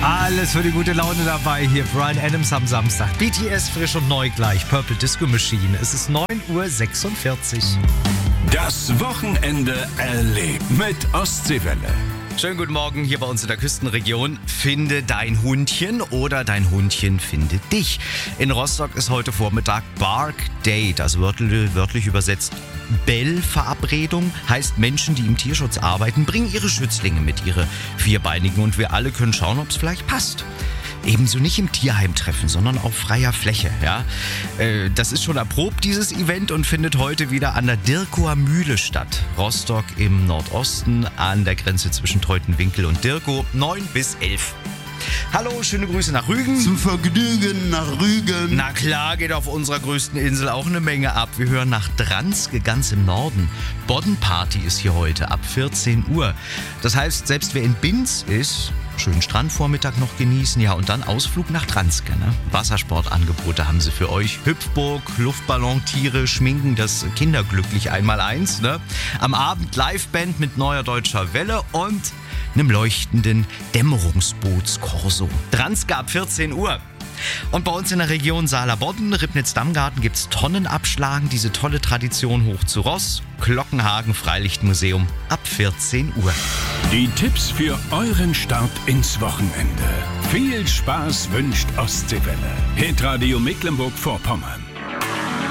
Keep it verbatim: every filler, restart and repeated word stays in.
Alles für die gute Laune dabei hier. Bryan Adams am Samstag. B T S frisch und neu gleich. Purple Disco Machine. Es ist neun Uhr sechsundvierzig. Das Wochenende erlebt mit Ostseewelle. Schönen guten Morgen hier bei uns in der Küstenregion. Finde dein Hundchen oder dein Hundchen finde dich. In Rostock ist heute Vormittag Bark Day, das wörtlich, wörtlich übersetzt Bell-Verabredung. Heißt, Menschen, die im Tierschutz arbeiten, bringen ihre Schützlinge mit, ihre Vierbeinigen. Und wir alle können schauen, ob es vielleicht passt. Ebenso nicht im Tierheim treffen, sondern auf freier Fläche. Ja? Äh, das ist schon erprobt, dieses Event, und findet heute wieder an der Dirkower Mühle statt. Rostock im Nordosten, an der Grenze zwischen Teutenwinkel und Dirkow, neun bis elf. Hallo, schöne Grüße nach Rügen. Zu Vergnügen nach Rügen. Na klar, geht auf unserer größten Insel auch eine Menge ab. Wir hören nach Dranske, ganz im Norden. Boddenparty ist hier heute ab vierzehn Uhr. Das heißt, selbst wer in Binz ist, schönen Strandvormittag noch genießen, ja, und dann Ausflug nach Dranske. Ne? Wassersportangebote haben sie für euch. Hüpfburg, Luftballontiere, Schminken, das Kinderglücklich einmal eins. Ne? Am Abend Liveband mit Neuer Deutscher Welle und einem leuchtenden Dämmerungsbootskorso. Dranske ab vierzehn Uhr. Und bei uns in der Region Saarler-Bodden, Ribnitz-Dammgarten, gibt's Tonnenabschlagen, diese tolle Tradition hoch zu Ross. Glockenhagen Freilichtmuseum ab vierzehn Uhr. Die Tipps für euren Start ins Wochenende. Viel Spaß wünscht Ostseewelle. Hitradio Mecklenburg-Vorpommern.